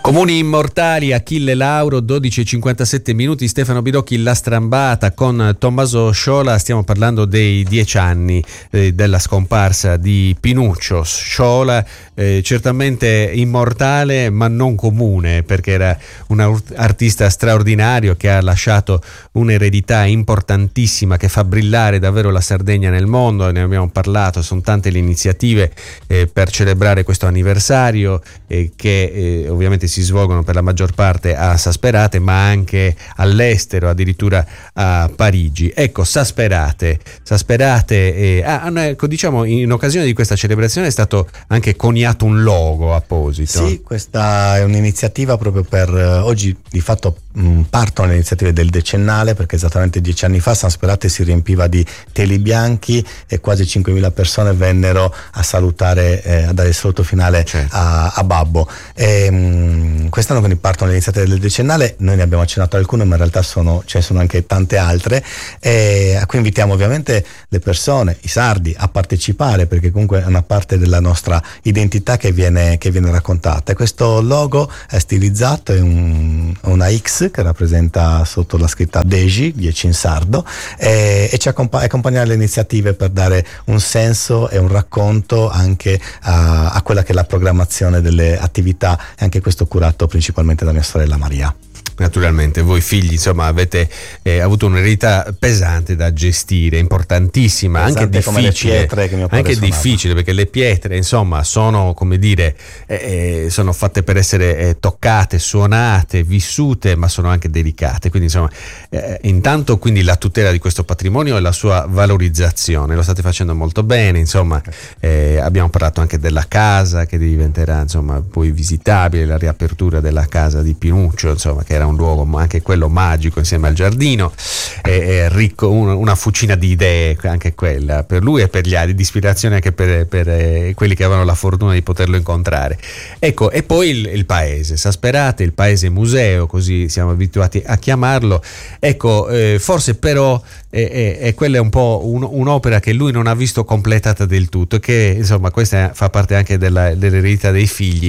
Comuni immortali, Achille Lauro, 12:57 minuti, Stefano Bidocchi, La Strambata con Tommaso Sciola. Stiamo parlando dei 10 anni della scomparsa di Pinuccio Sciola, certamente immortale ma non comune, perché era un artista straordinario che ha lasciato un'eredità importantissima che fa brillare davvero la Sardegna nel mondo. Ne abbiamo parlato, sono tante le iniziative per celebrare questo anniversario che ovviamente si svolgono per la maggior parte a Sasperate, ma anche all'estero, addirittura a Parigi. Ecco, Sasperate, diciamo, in occasione di questa celebrazione è stato anche coniato un logo apposito. Sì, questa è un'iniziativa proprio per oggi. Di fatto partono le iniziative del decennale, perché esattamente 10 anni fa Sasperate si riempiva di teli bianchi e quasi 5.000 persone vennero a salutare, a dare il saluto finale, certo, a Babbo. Quest'anno quindi partono le iniziative del decennale, noi ne abbiamo accennato alcune, ma in realtà ce ne sono anche tante altre, a cui invitiamo ovviamente le persone, i sardi, a partecipare, perché comunque è una parte della nostra identità che viene raccontata. E questo logo è stilizzato, è una X che rappresenta sotto la scritta 10 in sardo, e ci accompagna alle iniziative per dare un senso e un racconto anche a quella che è la programmazione delle attività, e anche questo curato principalmente da mia sorella Maria. Naturalmente voi figli, insomma, avete avuto un'eredità pesante da gestire, importantissima, pesante, anche difficile, come le pietre che mio padre anche difficile, perché le pietre, insomma, sono, come dire, sono fatte per essere toccate, suonate, vissute, ma sono anche delicate. Quindi insomma, intanto quindi la tutela di questo patrimonio e la sua valorizzazione lo state facendo molto bene. Insomma, abbiamo parlato anche della casa che diventerà, insomma, poi visitabile, la riapertura della casa di Pinuccio, insomma, che era un luogo anche quello magico insieme al giardino, ricco, una fucina di idee anche quella per lui e per gli altri, di ispirazione anche per quelli che avevano la fortuna di poterlo incontrare. Ecco, e poi il paese Sasperate, il paese museo, così siamo abituati a chiamarlo. Ecco, forse però quella è un po' un'opera che lui non ha visto completata del tutto, che insomma questa fa parte anche dell'eredità dei figli,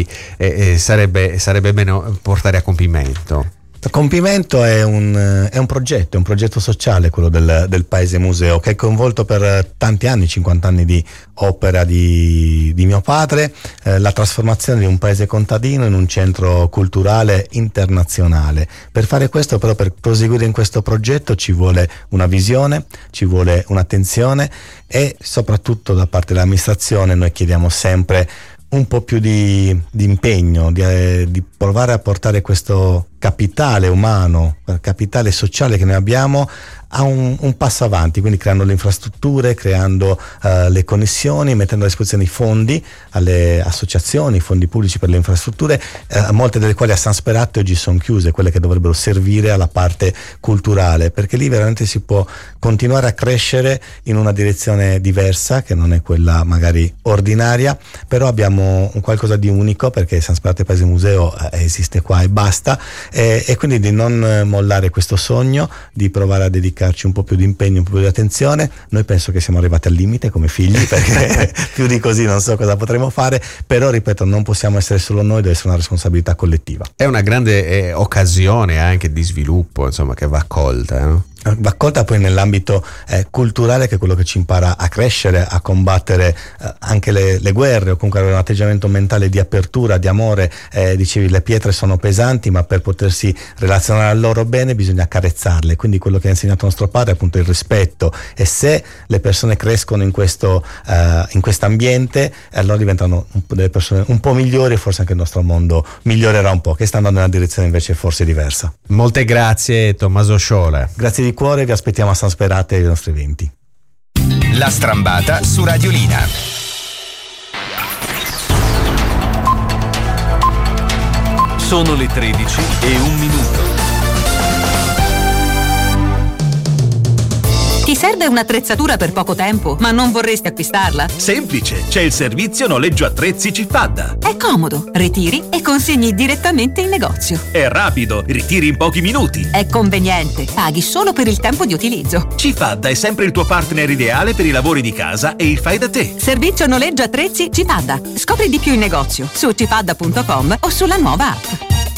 sarebbe bene portare a compimento. Il compimento è un progetto sociale, quello del Paese Museo, che è coinvolto per tanti anni, 50 anni di opera di mio padre, la trasformazione di un paese contadino in un centro culturale internazionale. Per fare questo, però, per proseguire in questo progetto ci vuole una visione, ci vuole un'attenzione, e soprattutto da parte dell'amministrazione noi chiediamo sempre un po' più di impegno, di provare a portare questo capitale umano, capitale sociale che noi abbiamo a un passo avanti, quindi creando le infrastrutture, creando le connessioni, mettendo a disposizione i fondi alle associazioni, fondi pubblici per le infrastrutture, molte delle quali a Sasperate oggi sono chiuse, quelle che dovrebbero servire alla parte culturale, perché lì veramente si può continuare a crescere in una direzione diversa, che non è quella magari ordinaria, però abbiamo un qualcosa di unico, perché Sasperate Paese Museo esiste qua e basta, e quindi di non mollare questo sogno, di provare a dedicarci un po' più di impegno, un po' più di attenzione. Noi penso che siamo arrivati al limite come figli, perché più di così non so cosa potremo fare, però ripeto, non possiamo essere solo noi, deve essere una responsabilità collettiva. È una grande occasione anche di sviluppo, insomma, che va accolta, no? Va accolta poi nell'ambito culturale, che è quello che ci impara a crescere, a combattere anche le guerre, o comunque avere un atteggiamento mentale di apertura, di amore. Dicevi, le pietre sono pesanti, ma per potersi relazionare a loro bene bisogna accarezzarle, quindi quello che ha insegnato nostro padre è appunto il rispetto, e se le persone crescono in questo ambiente, allora diventano delle persone un po' migliori, e forse anche il nostro mondo migliorerà un po', che sta andando in una direzione invece forse diversa. Molte grazie Tommaso Sciola. Grazie di cuore, vi aspettiamo a Sasperate ai nostri eventi. La Strambata su Radiolina. Sono le 13:01. Ti serve un'attrezzatura per poco tempo, ma non vorresti acquistarla? Semplice, c'è il servizio noleggio attrezzi Cifadda. È comodo, ritiri e consegni direttamente in negozio. È rapido, ritiri in pochi minuti. È conveniente, paghi solo per il tempo di utilizzo. Cifadda è sempre il tuo partner ideale per i lavori di casa e il fai da te. Servizio noleggio attrezzi Cifadda. Scopri di più in negozio, su cifadda.com o sulla nuova app.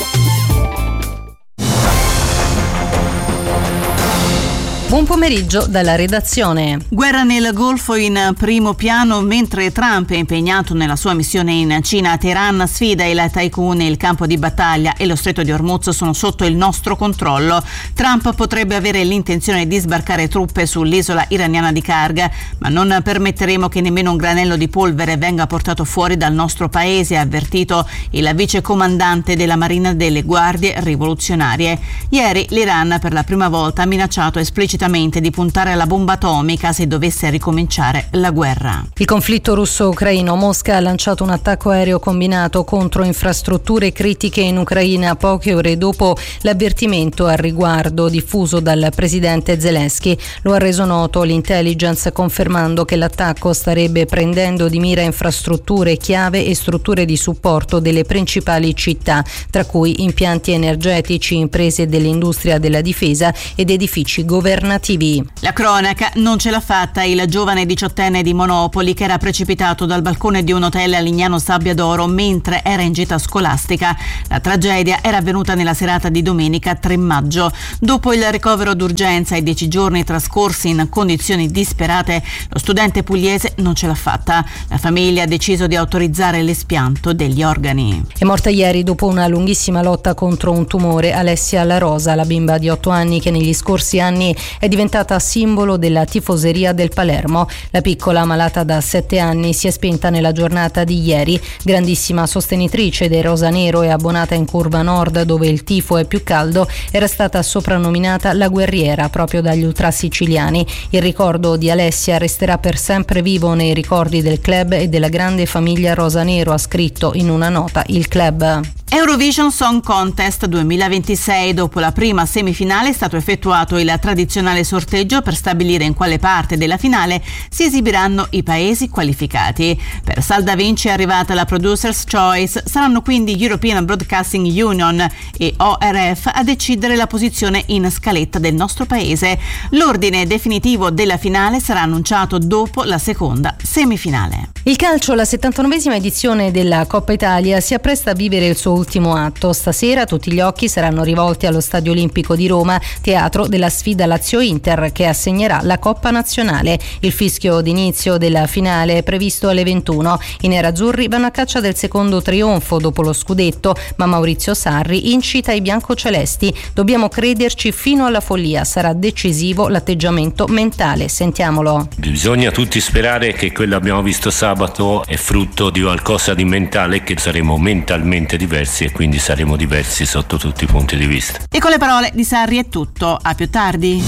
Buon pomeriggio dalla redazione. Guerra nel Golfo in primo piano mentre Trump è impegnato nella sua missione in Cina. Teheran sfida il tycoon, il campo di battaglia e lo stretto di Hormuz sono sotto il nostro controllo. Trump potrebbe avere l'intenzione di sbarcare truppe sull'isola iraniana di Karg, ma non permetteremo che nemmeno un granello di polvere venga portato fuori dal nostro paese, ha avvertito il vice comandante della Marina delle Guardie Rivoluzionarie. Ieri l'Iran per la prima volta ha minacciato esplicitamente di puntare alla bomba atomica se dovesse ricominciare la guerra. Il conflitto russo-ucraino. Mosca ha lanciato un attacco aereo combinato contro infrastrutture critiche in Ucraina poche ore dopo l'avvertimento al riguardo diffuso dal presidente Zelensky. Lo ha reso noto l'intelligence, confermando che l'attacco starebbe prendendo di mira infrastrutture chiave e strutture di supporto delle principali città, tra cui impianti energetici, imprese dell'industria della difesa ed edifici governativi. La cronaca non ce l'ha fatta il giovane 18enne di Monopoli che era precipitato dal balcone di un hotel a Lignano Sabbiadoro mentre era in gita scolastica. La tragedia era avvenuta nella serata di domenica 3 maggio. Dopo il ricovero d'urgenza e 10 giorni trascorsi in condizioni disperate, lo studente pugliese non ce l'ha fatta. La famiglia ha deciso di autorizzare l'espianto degli organi. È morta ieri dopo una lunghissima lotta contro un tumore Alessia La Rosa, la bimba di 8 anni che negli scorsi anni è diventata simbolo della tifoseria del Palermo. La piccola, malata da 7 anni, si è spenta nella giornata di ieri. Grandissima sostenitrice dei rosanero e abbonata in Curva Nord, dove il tifo è più caldo, era stata soprannominata la guerriera proprio dagli ultrasiciliani. Il ricordo di Alessia resterà per sempre vivo nei ricordi del club e della grande famiglia rosanero, ha scritto in una nota il club. Eurovision Song Contest 2026. Dopo la prima semifinale è stato effettuato il tradizionale sorteggio per stabilire in quale parte della finale si esibiranno i paesi qualificati. Per Salda Vinci è arrivata la Producer's Choice, saranno quindi European Broadcasting Union e ORF a decidere la posizione in scaletta del nostro paese. L'ordine definitivo della finale sarà annunciato dopo la seconda semifinale. Il calcio, la 79esima edizione della Coppa Italia, si appresta a vivere il suo ultimo atto. Stasera tutti gli occhi saranno rivolti allo Stadio Olimpico di Roma, teatro della sfida Lazio-Inter che assegnerà la Coppa Nazionale. Il fischio d'inizio della finale è previsto alle 21. I nerazzurri vanno a caccia del secondo trionfo dopo lo scudetto, ma Maurizio Sarri incita i biancocelesti: dobbiamo crederci fino alla follia, sarà decisivo l'atteggiamento mentale. Sentiamolo. Bisogna tutti sperare che quello che abbiamo visto sabato è frutto di qualcosa di mentale, che saremo mentalmente diversi e quindi saremo diversi sotto tutti i punti di vista. E con le parole di Sarri è tutto, a più tardi.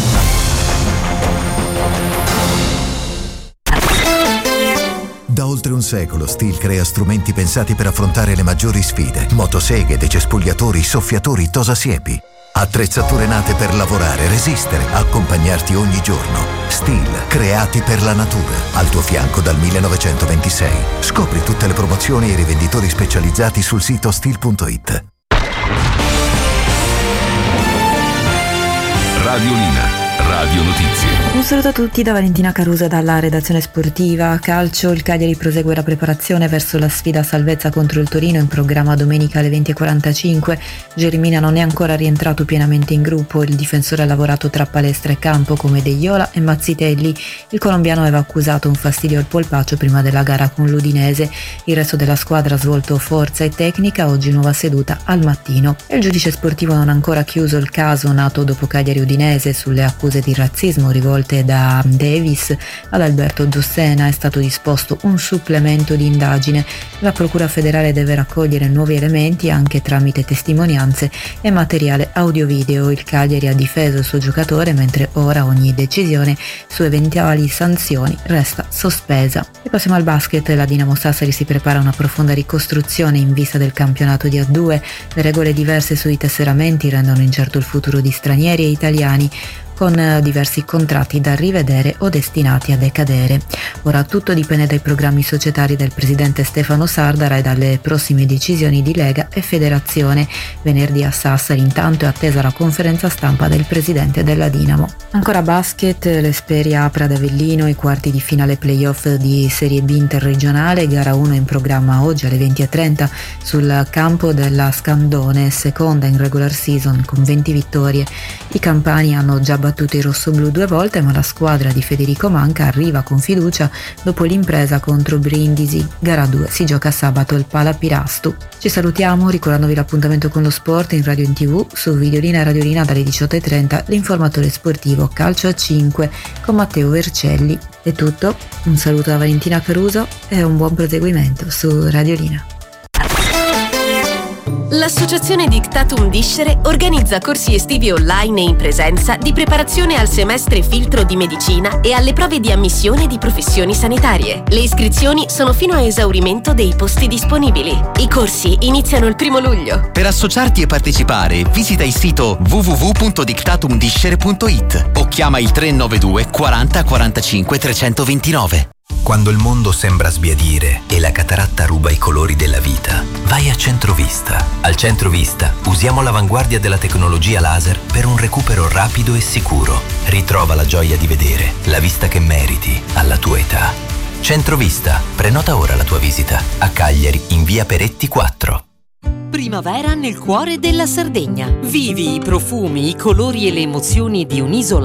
Da oltre un secolo Stihl crea strumenti pensati per affrontare le maggiori sfide: motoseghe, decespugliatori, soffiatori, tosasiepi. Attrezzature nate per lavorare, resistere, accompagnarti ogni giorno. Stihl, creati per la natura. Al tuo fianco dal 1926. Scopri tutte le promozioni e i rivenditori specializzati sul sito stihl.it. Radiolina, Radio Notizie. Un saluto a tutti da Valentina Carusa dalla redazione sportiva. Calcio, il Cagliari prosegue la preparazione verso la sfida a salvezza contro il Torino in programma domenica alle 20:45. Geremina non è ancora rientrato pienamente in gruppo, il difensore ha lavorato tra palestra e campo come De Iola e Mazzitelli. Il colombiano aveva accusato un fastidio al polpaccio prima della gara con l'Udinese. Il resto della squadra ha svolto forza e tecnica, oggi nuova seduta al mattino. E il giudice sportivo non ha ancora chiuso il caso nato dopo Cagliari-Udinese sulle accuse di razzismo rivolte da Davis ad Alberto Dossena. È stato disposto un supplemento di indagine. La Procura federale deve raccogliere nuovi elementi anche tramite testimonianze e materiale audio-video. Il Cagliari ha difeso il suo giocatore, mentre ora ogni decisione su eventuali sanzioni resta sospesa. E passiamo al basket. La Dinamo Sassari si prepara a una profonda ricostruzione in vista del campionato di A2. Le regole diverse sui tesseramenti rendono incerto il futuro di stranieri e italiani, con diversi contratti da rivedere o destinati a decadere. Ora tutto dipende dai programmi societari del presidente Stefano Sardara e dalle prossime decisioni di Lega e Federazione. Venerdì a Sassari intanto è attesa la conferenza stampa del presidente della Dinamo. Ancora basket, l'Esperia apre ad Avellino i quarti di finale playoff di Serie B interregionale, gara 1 in programma oggi alle 20:30 sul campo della Scandone, seconda in regular season con 20 vittorie. I campani hanno già battuto battuto i rossoblù 2 volte, ma la squadra di Federico Manca arriva con fiducia dopo l'impresa contro Brindisi. Gara 2 si gioca sabato al Pala Pirastu. Ci salutiamo ricordandovi l'appuntamento con lo sport in radio e in TV, su Videolina e Radiolina dalle 18:30, l'informatore sportivo Calcio a 5 con Matteo Vercelli. È tutto, un saluto da Valentina Caruso e un buon proseguimento su Radiolina. L'Associazione Dictatum Discere organizza corsi estivi online e in presenza di preparazione al semestre filtro di medicina e alle prove di ammissione di professioni sanitarie. Le iscrizioni sono fino a esaurimento dei posti disponibili. I corsi iniziano il 1 luglio. Per associarti e partecipare, visita il sito www.dictatumdiscere.it o chiama il 392 40 45 329. Quando il mondo sembra sbiadire e la cataratta ruba i colori della vita, vai a Centrovista. Al Centrovista usiamo l'avanguardia della tecnologia laser per un recupero rapido e sicuro. Ritrova la gioia di vedere, la vista che meriti alla tua età. Centrovista, prenota ora la tua visita. A Cagliari, in via Peretti 4. Primavera nel cuore della Sardegna. Vivi i profumi, i colori e le emozioni di un'isola